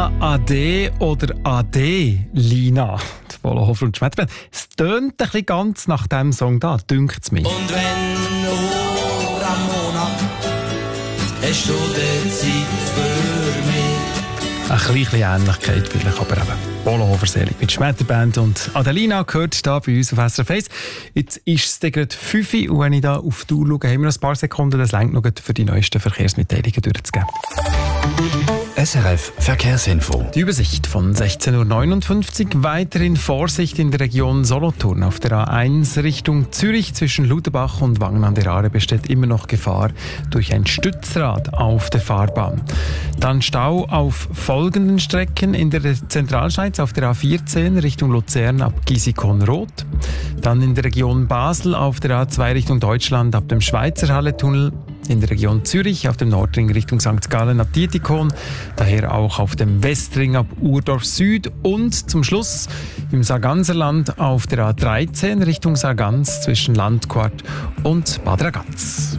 Lina Ade oder Ade Lina. Die Polohofer und Schmetterbein. Es tönt ein bisschen ganz nach diesem Song da, dünkt es mir. Und wenn nur am Monat hast du die Zeit für mich. Eine kleine Ähnlichkeit vielleicht, aber eben Polohofer selig mit Schmetterband und Adelina gehört hier bei uns auf SRF 1. Jetzt ist es gerade 5 Uhr und wenn ich da auf die Uhr schaue, haben wir noch ein paar Sekunden, das reicht noch für die neuesten Verkehrsmitteilungen durchzugeben. SRF Verkehrsinfo. Die Übersicht von 16.59 Uhr. Weiterhin Vorsicht in der Region Solothurn. Auf der A1 Richtung Zürich zwischen Luderbach und Wangen an der Aare besteht immer noch Gefahr durch ein Stützrad auf der Fahrbahn. Dann Stau auf folgenden Strecken in der Zentralschweiz auf der A14 Richtung Luzern ab Gisikon-Roth. Dann in der Region Basel auf der A2 Richtung Deutschland ab dem Schweizer Halletunnel. In der Region Zürich auf dem Nordring Richtung St. Gallen ab Dietikon, daher auch auf dem Westring ab Urdorf Süd und zum Schluss im Sarganserland auf der A13 Richtung Sargans zwischen Landquart und Bad Ragaz.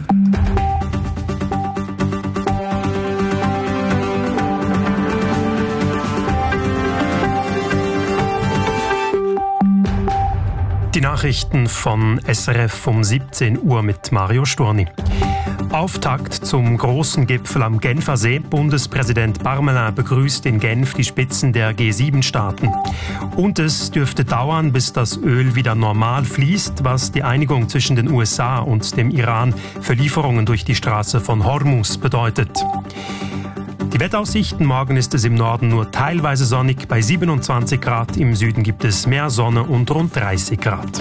Die Nachrichten von SRF um 17 Uhr mit Mario Storni. Auftakt zum großen Gipfel am Genfersee. Bundespräsident Parmelin begrüßt in Genf die Spitzen der G7-Staaten. Und es dürfte dauern, bis das Öl wieder normal fließt, was die Einigung zwischen den USA und dem Iran für Lieferungen durch die Straße von Hormuz bedeutet. Die Wetteraussichten: Morgen ist es im Norden nur teilweise sonnig, bei 27 Grad. Im Süden gibt es mehr Sonne und rund 30 Grad.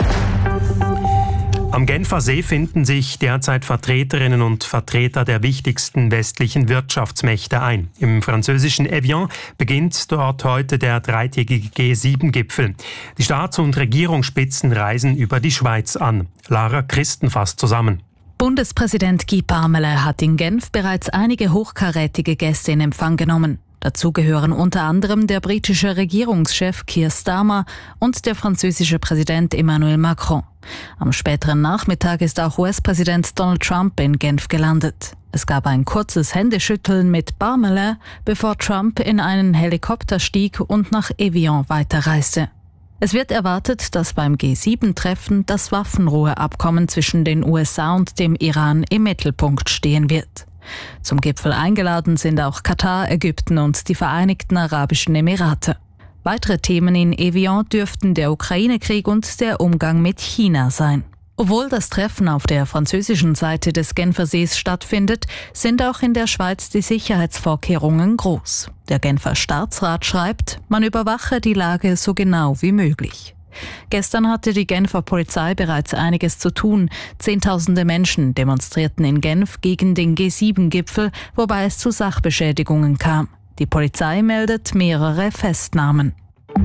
Am Genfer See finden sich derzeit Vertreterinnen und Vertreter der wichtigsten westlichen Wirtschaftsmächte ein. Im französischen Evian beginnt dort heute der dreitägige G7-Gipfel. Die Staats- und Regierungsspitzen reisen über die Schweiz an. Lara Christen fasst zusammen. Bundespräsident Guy Parmelin hat in Genf bereits einige hochkarätige Gäste in Empfang genommen. Dazu gehören unter anderem der britische Regierungschef Keir Starmer und der französische Präsident Emmanuel Macron. Am späteren Nachmittag ist auch US-Präsident Donald Trump in Genf gelandet. Es gab ein kurzes Händeschütteln mit Parmelin, bevor Trump in einen Helikopter stieg und nach Evian weiterreiste. Es wird erwartet, dass beim G7-Treffen das Waffenruheabkommen zwischen den USA und dem Iran im Mittelpunkt stehen wird. Zum Gipfel eingeladen sind auch Katar, Ägypten und die Vereinigten Arabischen Emirate. Weitere Themen in Evian dürften der Ukraine-Krieg und der Umgang mit China sein. Obwohl das Treffen auf der französischen Seite des Genfersees stattfindet, sind auch in der Schweiz die Sicherheitsvorkehrungen groß. Der Genfer Staatsrat schreibt, man überwache die Lage so genau wie möglich. Gestern hatte die Genfer Polizei bereits einiges zu tun. Zehntausende Menschen demonstrierten in Genf gegen den G7-Gipfel, wobei es zu Sachbeschädigungen kam. Die Polizei meldet mehrere Festnahmen.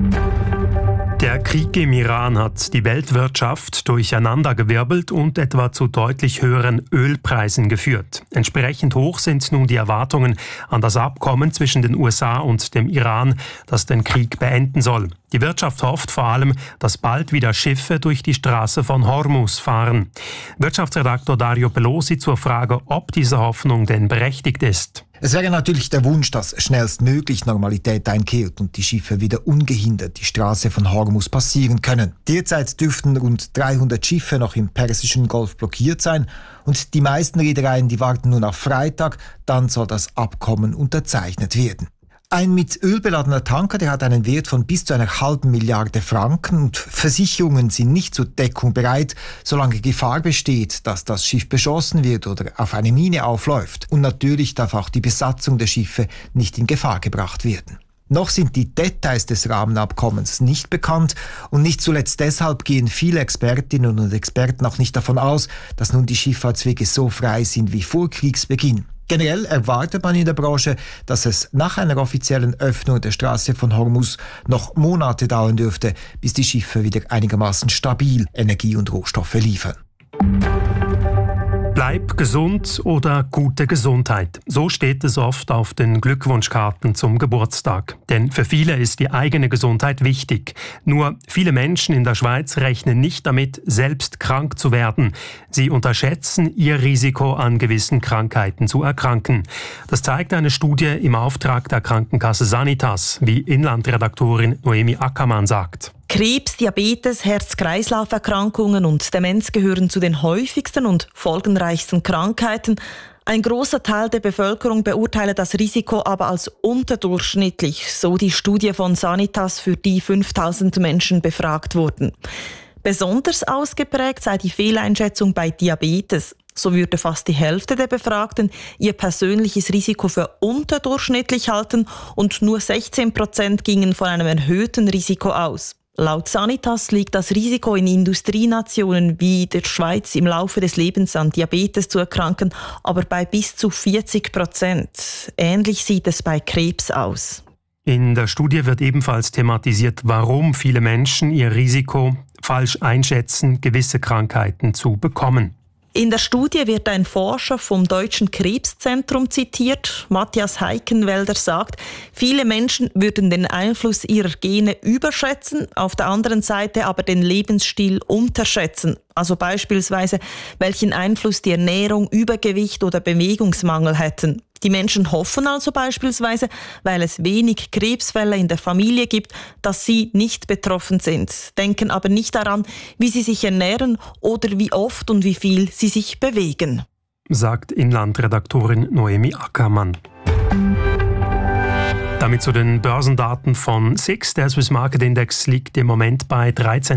Der Krieg im Iran hat die Weltwirtschaft durcheinandergewirbelt und etwa zu deutlich höheren Ölpreisen geführt. Entsprechend hoch sind nun die Erwartungen an das Abkommen zwischen den USA und dem Iran, das den Krieg beenden soll. Die Wirtschaft hofft vor allem, dass bald wieder Schiffe durch die Straße von Hormuz fahren. Wirtschaftsredaktor Dario Pelosi zur Frage, ob diese Hoffnung denn berechtigt ist. Es wäre natürlich der Wunsch, dass schnellstmöglich Normalität einkehrt und die Schiffe wieder ungehindert die Straße von Hormuz passieren können. Derzeit dürften rund 300 Schiffe noch im Persischen Golf blockiert sein und die meisten Reedereien, die warten nur auf Freitag, dann soll das Abkommen unterzeichnet werden. Ein mit Öl beladener Tanker, der hat einen Wert von bis zu 1,5 Milliarde Franken und Versicherungen sind nicht zur Deckung bereit, solange Gefahr besteht, dass das Schiff beschossen wird oder auf eine Mine aufläuft. Und natürlich darf auch die Besatzung der Schiffe nicht in Gefahr gebracht werden. Noch sind die Details des Rahmenabkommens nicht bekannt und nicht zuletzt deshalb gehen viele Expertinnen und Experten auch nicht davon aus, dass nun die Schifffahrtswege so frei sind wie vor Kriegsbeginn. Generell erwartet man in der Branche, dass es nach einer offiziellen Öffnung der Straße von Hormuz noch Monate dauern dürfte, bis die Schiffe wieder einigermaßen stabil Energie und Rohstoffe liefern. Bleib gesund oder gute Gesundheit. So steht es oft auf den Glückwunschkarten zum Geburtstag. Denn für viele ist die eigene Gesundheit wichtig. Nur viele Menschen in der Schweiz rechnen nicht damit, selbst krank zu werden. Sie unterschätzen ihr Risiko, an gewissen Krankheiten zu erkranken. Das zeigt eine Studie im Auftrag der Krankenkasse Sanitas, wie Inlandredaktorin Noemi Ackermann sagt. Krebs, Diabetes, Herz-Kreislauf-Erkrankungen und Demenz gehören zu den häufigsten und folgenreichsten Krankheiten. Ein großer Teil der Bevölkerung beurteile das Risiko aber als unterdurchschnittlich, so die Studie von Sanitas, für die 5000 Menschen befragt wurden. Besonders ausgeprägt sei die Fehleinschätzung bei Diabetes. So würde fast die Hälfte der Befragten ihr persönliches Risiko für unterdurchschnittlich halten und nur 16% gingen von einem erhöhten Risiko aus. Laut Sanitas liegt das Risiko in Industrienationen wie der Schweiz im Laufe des Lebens an Diabetes zu erkranken, aber bei bis zu 40%. Ähnlich sieht es bei Krebs aus. In der Studie wird ebenfalls thematisiert, warum viele Menschen ihr Risiko falsch einschätzen, gewisse Krankheiten zu bekommen. In der Studie wird ein Forscher vom Deutschen Krebszentrum zitiert. Matthias Heikenwälder sagt, viele Menschen würden den Einfluss ihrer Gene überschätzen, auf der anderen Seite aber den Lebensstil unterschätzen. Also beispielsweise, welchen Einfluss die Ernährung, Übergewicht oder Bewegungsmangel hätten. Die Menschen hoffen also beispielsweise, weil es wenig Krebsfälle in der Familie gibt, dass sie nicht betroffen sind, denken aber nicht daran, wie sie sich ernähren oder wie oft und wie viel sie sich bewegen. Sagt Inlandredaktorin Noemi Ackermann. Damit zu den Börsendaten von SIX. Der Swiss Market Index liegt im Moment bei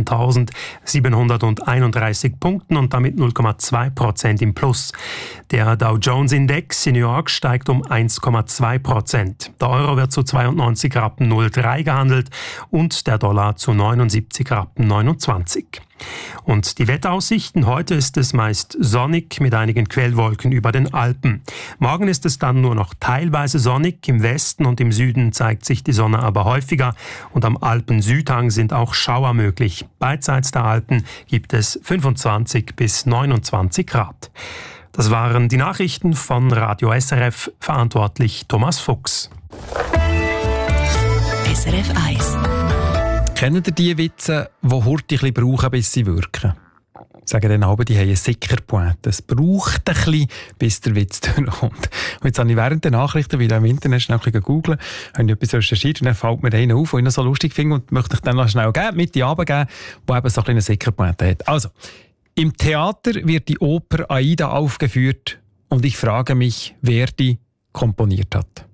13.731 Punkten und damit 0,2% im Plus. Der Dow Jones Index in New York steigt um 1,2%. Der Euro wird zu 92,03 Rappen gehandelt und der Dollar zu 79,29 Rappen. Und die Wetteraussichten: Heute ist es meist sonnig mit einigen Quellwolken über den Alpen. Morgen ist es dann nur noch teilweise sonnig. Im Westen und im Süden zeigt sich die Sonne aber häufiger und am Alpen-Südhang sind auch Schauer möglich. Beidseits der Alpen gibt es 25 bis 29 Grad. Das waren die Nachrichten von Radio SRF, verantwortlich Thomas Fuchs. SRF 1. Kennt ihr die Witze, die Horti ein bisschen brauchen, bis sie wirken? Sagen dann aber, die haben einen Sickerpoint. Es braucht ein bisschen, bis der Witz durchkommt. Und jetzt habe ich während der Nachrichten, weil ich im Internet schnell ein bisschen googeln, habe ich etwas recherchiert und dann fällt mir einer auf, den ich noch so lustig finde und möchte ich dann noch schnell mit die runtergeben, der eben so ein bisschen einen Sickerpoint hat. Also, im Theater wird die Oper Aida aufgeführt und ich frage mich, wer die komponiert hat.